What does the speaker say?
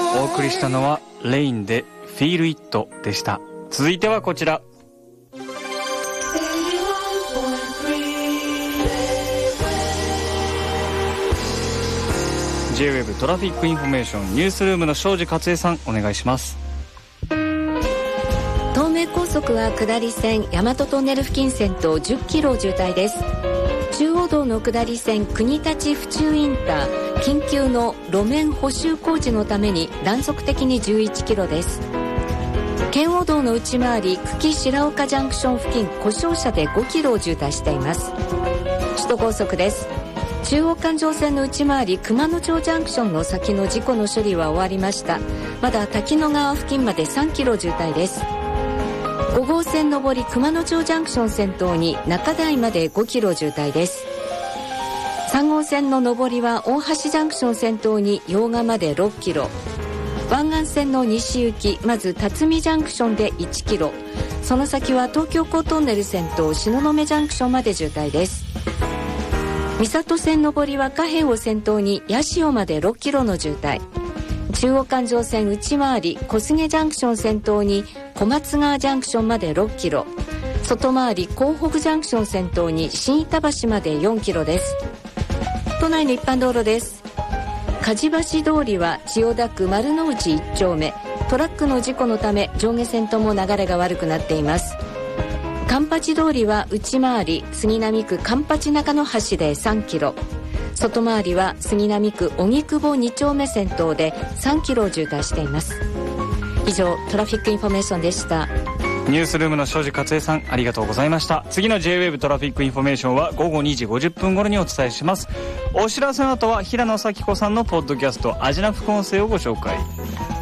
お送りしたのはレインで Feel It でした。続いてはこちら。J-WAVE トラフィックインフォメーションニュースルームの庄司克恵さん、お願いします。 東名高速は下り線大和トンネル付近線と10キロ渋滞です。中央道の下り線国立府中インター緊急の路面補修工事のために断続的に11キロです。圏央道の内回り久喜白岡ジャンクション付近故障車で5キロを渋滞しています。首都高速です。中央環状線の内回り熊野町ジャンクションの先の事故の処理は終わりました。まだ滝野川付近まで3キロ渋滞です。5号線上り熊野町ジャンクション先頭に中台まで5キロ渋滞です。3号線の上りは大橋ジャンクション先頭に用賀まで6キロ、湾岸線の西行きまず辰巳ジャンクションで1キロ、その先は東京港トンネル先頭東雲ジャンクションまで渋滞です。三郷線上りは貨幣を先頭に八潮まで6キロの渋滞、中央環状線内回り小菅ジャンクション先頭に小松川ジャンクションまで6キロ、外回り港北ジャンクション先頭に新板橋まで4キロです。都内の一般道路です。梶橋通りは千代田区丸の内1丁目、トラックの事故のため上下線とも流れが悪くなっています。環八通りは内回り杉並区環八中野橋で3キロ、外回りは杉並区荻窪2丁目先頭で3キロを渋滞しています。以上トラフィックインフォメーションでした。 ニュースルームの庄司克恵さん、ありがとうございました。次の J-WAVE トラフィックインフォメーションは午後2時50分頃にお伝えします。お知らせの後は平野咲子さんのポッドキャストアジナ副音声をご紹介。